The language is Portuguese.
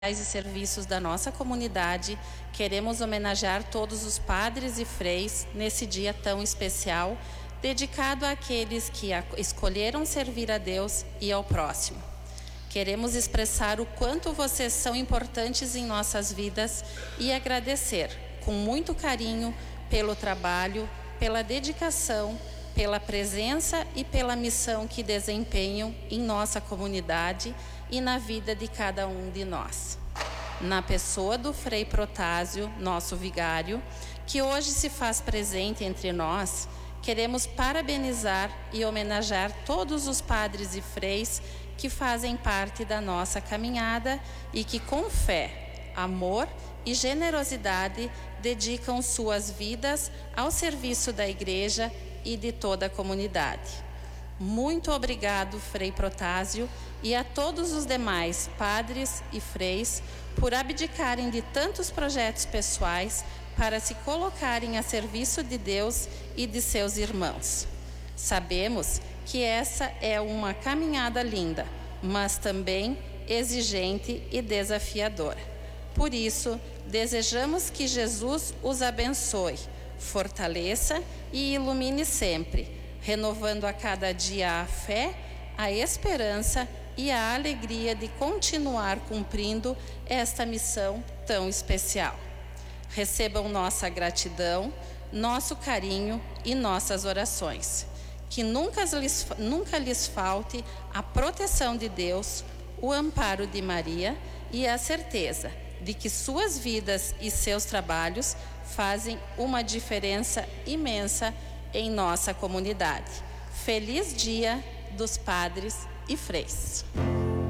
e serviços da nossa comunidade, queremos homenagear todos os padres e freis nesse dia tão especial, dedicado àqueles que escolheram servir a Deus e ao próximo. Queremos expressar o quanto vocês são importantes em nossas vidas e agradecer, com muito carinho, pelo trabalho, pela dedicação, pela presença e pela missão que desempenham em nossa comunidade e na vida de cada um de nós. Na pessoa do Frei Protásio, nosso vigário, que hoje se faz presente entre nós, queremos parabenizar e homenagear todos os padres e freis que fazem parte da nossa caminhada e que, com fé, amor e generosidade, dedicam suas vidas ao serviço da Igreja e de toda a comunidade. Muito obrigado, Frei Protásio, e a todos os demais padres e freis por abdicarem de tantos projetos pessoais para se colocarem a serviço de Deus e de seus irmãos. Sabemos que essa é uma caminhada linda, mas também exigente e desafiadora. Por isso, desejamos que Jesus os abençoe, fortaleça e ilumine sempre, renovando a cada dia a fé, a esperança e a alegria de continuar cumprindo esta missão tão especial. Recebam nossa gratidão, nosso carinho e nossas orações. Que nunca lhes falte a proteção de Deus, o amparo de Maria e a certeza de que suas vidas e seus trabalhos fazem uma diferença imensa em nossa comunidade. Feliz Dia dos Padres e Freis.